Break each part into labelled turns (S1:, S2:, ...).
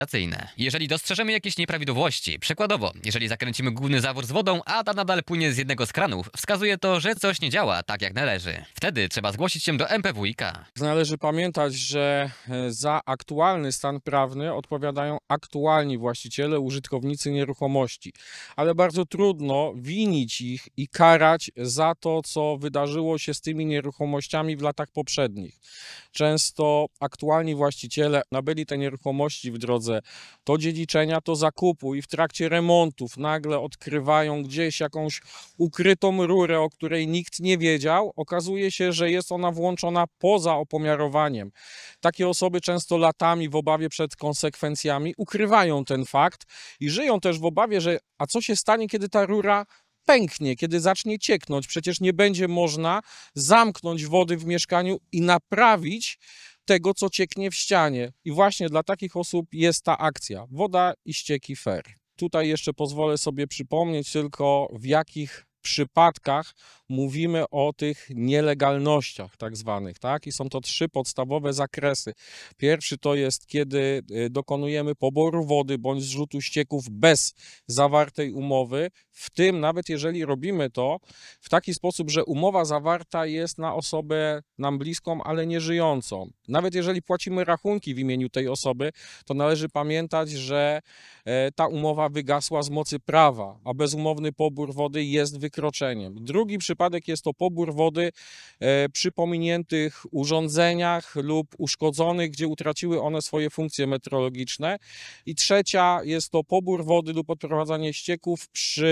S1: Jeżeli dostrzeżemy jakieś nieprawidłowości, przykładowo, jeżeli zakręcimy główny zawór z wodą, a ta nadal płynie z jednego z kranów, wskazuje to, że coś nie działa tak jak należy. Wtedy trzeba zgłosić się do MPWiK.
S2: Należy pamiętać, że za aktualny stan prawny odpowiadają aktualni właściciele, użytkownicy nieruchomości, ale bardzo trudno winić ich i karać za to, co wydarzyło się z tymi nieruchomościami w latach poprzednich. Często aktualni właściciele nabyli te nieruchomości w drodze to dziedziczenia, to zakupu i w trakcie remontów nagle odkrywają gdzieś jakąś ukrytą rurę, o której nikt nie wiedział. Okazuje się, że jest ona włączona poza opomiarowaniem. Takie osoby często latami w obawie przed konsekwencjami ukrywają ten fakt i żyją też w obawie, że a co się stanie, kiedy ta rura pęknie, kiedy zacznie cieknąć. Przecież nie będzie można zamknąć wody w mieszkaniu i naprawić tego, co cieknie w ścianie. I właśnie dla takich osób jest ta akcja Woda i ścieki fair. Tutaj jeszcze pozwolę sobie przypomnieć tylko, w jakich przypadkach mówimy o tych nielegalnościach tak zwanych, tak? I są to 3 podstawowe zakresy. Pierwszy to jest, kiedy dokonujemy poboru wody bądź zrzutu ścieków bez zawartej umowy, w tym nawet jeżeli robimy to w taki sposób, że umowa zawarta jest na osobę nam bliską, ale nie żyjącą. Nawet jeżeli płacimy rachunki w imieniu tej osoby, to należy pamiętać, że ta umowa wygasła z mocy prawa, a bezumowny pobór wody jest wykroczeniem. Drugi przypadek jest to pobór wody przy pominiętych urządzeniach lub uszkodzonych, gdzie utraciły one swoje funkcje metrologiczne. I trzecia jest to pobór wody lub odprowadzanie ścieków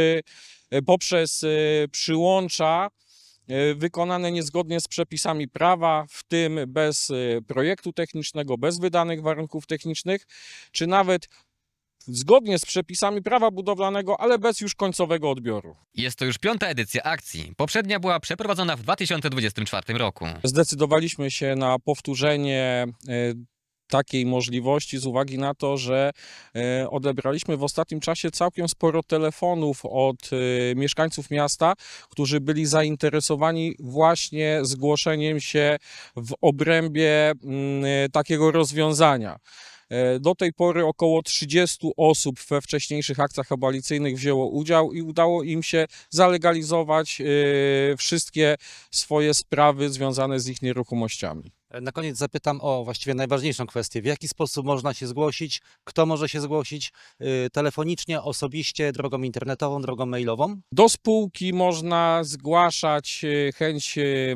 S2: poprzez przyłącza wykonane niezgodnie z przepisami prawa, w tym bez projektu technicznego, bez wydanych warunków technicznych, czy nawet zgodnie z przepisami prawa budowlanego, ale bez już końcowego odbioru.
S1: Jest to już 5. edycja akcji. Poprzednia była przeprowadzona w 2024 roku.
S2: Zdecydowaliśmy się na powtórzenie takiej możliwości z uwagi na to, że odebraliśmy w ostatnim czasie całkiem sporo telefonów od mieszkańców miasta, którzy byli zainteresowani właśnie zgłoszeniem się w obrębie takiego rozwiązania. Do tej pory około 30 osób we wcześniejszych akcjach abolicyjnych wzięło udział i udało im się zalegalizować wszystkie swoje sprawy związane z ich nieruchomościami.
S3: Na koniec zapytam o właściwie najważniejszą kwestię. W jaki sposób można się zgłosić? Kto może się zgłosić? Telefonicznie, osobiście, drogą internetową, drogą mailową?
S2: Do spółki można zgłaszać chęć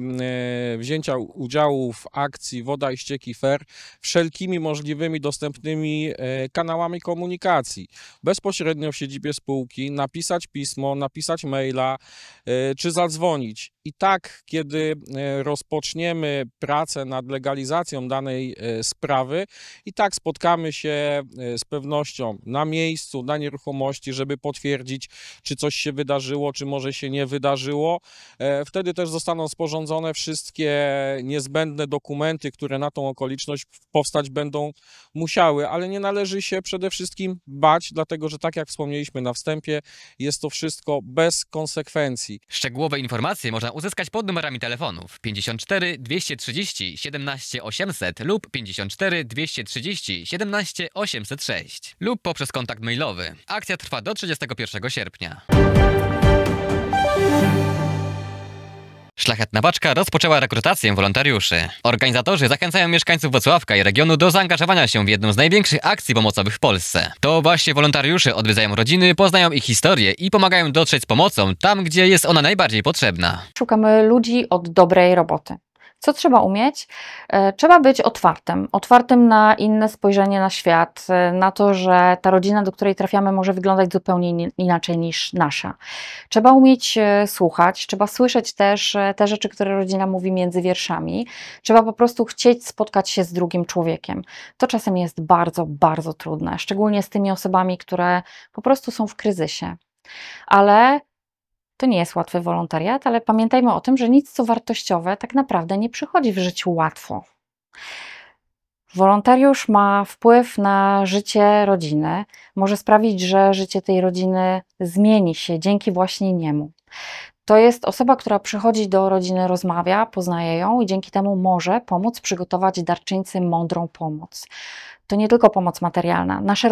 S2: wzięcia udziału w akcji Woda i ścieki fair wszelkimi możliwymi dostępnymi kanałami komunikacji. Bezpośrednio w siedzibie spółki, napisać pismo, napisać maila czy zadzwonić. I tak, kiedy rozpoczniemy pracę nad legalizacją danej sprawy, i tak spotkamy się z pewnością na miejscu, na nieruchomości, żeby potwierdzić, czy coś się wydarzyło, czy może się nie wydarzyło. Wtedy też zostaną sporządzone wszystkie niezbędne dokumenty, które na tą okoliczność powstać będą musiały, ale nie należy się przede wszystkim bać, dlatego że tak jak wspomnieliśmy na wstępie, jest to wszystko bez konsekwencji.
S1: Szczegółowe informacje można uzyskać pod numerami telefonów 54 230 17 800 lub 54 230 17 806 lub poprzez kontakt mailowy. Akcja trwa do 31 sierpnia. Szlachetna Paczka rozpoczęła rekrutację wolontariuszy. Organizatorzy zachęcają mieszkańców Włocławka i regionu do zaangażowania się w jedną z największych akcji pomocowych w Polsce. To właśnie wolontariusze odwiedzają rodziny, poznają ich historię i pomagają dotrzeć z pomocą tam, gdzie jest ona najbardziej potrzebna.
S4: Szukamy ludzi od dobrej roboty. Co trzeba umieć? Trzeba być otwartym na inne spojrzenie na świat, na to, że ta rodzina, do której trafiamy, może wyglądać zupełnie inaczej niż nasza. Trzeba umieć słuchać, trzeba słyszeć też te rzeczy, które rodzina mówi między wierszami. Trzeba po prostu chcieć spotkać się z drugim człowiekiem. To czasem jest bardzo, bardzo trudne, szczególnie z tymi osobami, które po prostu są w kryzysie. Ale to nie jest łatwy wolontariat, ale pamiętajmy o tym, że nic co wartościowe tak naprawdę nie przychodzi w życiu łatwo. Wolontariusz ma wpływ na życie rodziny, może sprawić, że życie tej rodziny zmieni się dzięki właśnie niemu. To jest osoba, która przychodzi do rodziny, rozmawia, poznaje ją i dzięki temu może pomóc przygotować darczyńcy mądrą pomoc. to nie tylko pomoc materialna. Nasze